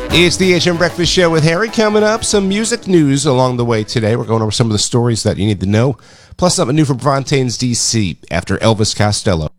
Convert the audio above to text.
It's the HM Breakfast Show with Harry. Coming up, some music news along the way today. We're going over some of the stories that you need to know, plus something new from Brontains DC after Elvis Costello.